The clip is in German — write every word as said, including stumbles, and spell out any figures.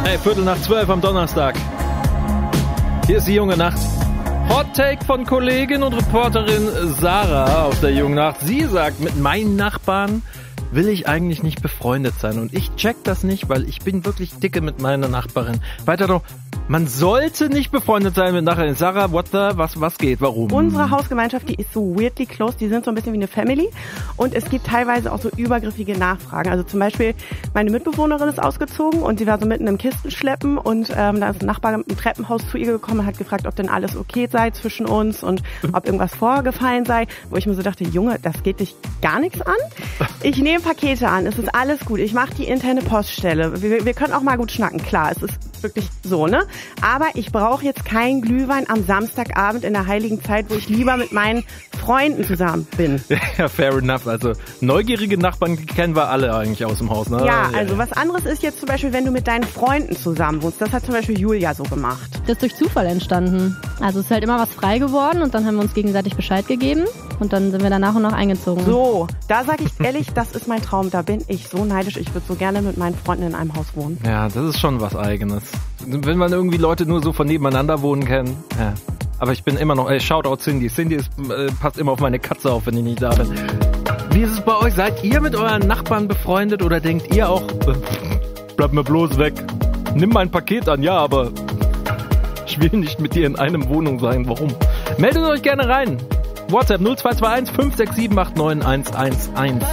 Hey, Viertel nach zwölf am Donnerstag. Hier ist die Junge Nacht. Hot Take von Kollegin und Reporterin Sarah aus der Jungen Nacht. Sie sagt, mit meinen Nachbarn will ich eigentlich nicht befreundet sein. Und ich check das nicht, weil ich bin wirklich dicke mit meiner Nachbarin. Weiter noch, man sollte nicht befreundet sein mit Nachbarin. Sarah, what the, was, was geht, warum? Unsere Hausgemeinschaft, die ist so weirdly close, die sind so ein bisschen wie eine Family. Und es gibt teilweise auch so übergriffige Nachfragen. Also zum Beispiel, meine Mitbewohnerin ist ausgezogen und sie war so mitten im Kistenschleppen. Und ähm, da ist ein Nachbar im Treppenhaus zu ihr gekommen und hat gefragt, ob denn alles okay sei zwischen uns und ob irgendwas vorgefallen sei. Wo ich mir so dachte, Junge, das geht dich gar nichts an. Ich nehme Pakete an, es ist alles gut. Ich mache die interne Poststelle. Wir, wir können auch mal gut schnacken, klar, es ist wirklich so, ne? Aber ich brauche jetzt keinen Glühwein am Samstagabend in der heiligen Zeit, wo ich lieber mit meinen Freunden zusammen bin. Ja, fair enough. Also neugierige Nachbarn kennen wir alle eigentlich aus dem Haus, ne? Ja, also was anderes ist jetzt zum Beispiel, wenn du mit deinen Freunden zusammen wohnst. Das hat zum Beispiel Julia so gemacht. Das ist durch Zufall entstanden. Also es ist halt immer was frei geworden und dann haben wir uns gegenseitig Bescheid gegeben und dann sind wir dann nach und nach eingezogen. So, da sage ich ehrlich, das ist mein Traum. Da bin ich so neidisch. Ich würde so gerne mit meinen Freunden in einem Haus wohnen. Ja, das ist schon was Eigenes. Wenn man irgendwie Leute nur so von nebeneinander wohnen kann. Ja. Aber ich bin immer noch, ey, Shoutout Cindy. Cindy ist, äh, passt immer auf meine Katze auf, wenn ich nicht da bin. Wie ist es bei euch? Seid ihr mit euren Nachbarn befreundet oder denkt ihr auch, äh, bleib mir bloß weg. Nimm mein Paket an, ja, aber ich will nicht mit dir in einem Wohnung sein. Warum? Meldet euch gerne rein. WhatsApp null zwei zwei eins fünf sechs sieben acht neun eins eins eins.